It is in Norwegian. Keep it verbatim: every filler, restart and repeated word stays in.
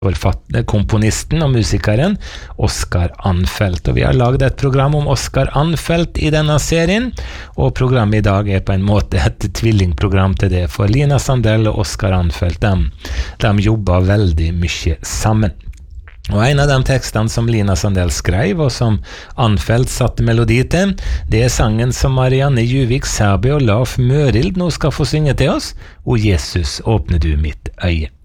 forfatter, komponisten og musikeren Oscar Anfeldt. Og vi har laget et program om Oscar Anfeldt i denne serien, og programmet i dag er på en måte et tvillingprogram til det, for Lina Sandell og Oscar Anfeldt, de, de jobber veldig mye sammen. Og en av de tekstene som Lina Sandell skrev, og som Anfeldt satte melodi til, det er sangen som Marianne Juvik Sæby og Laf Mørild nå skal få synge til oss, «O Jesus, åpne du mitt øye».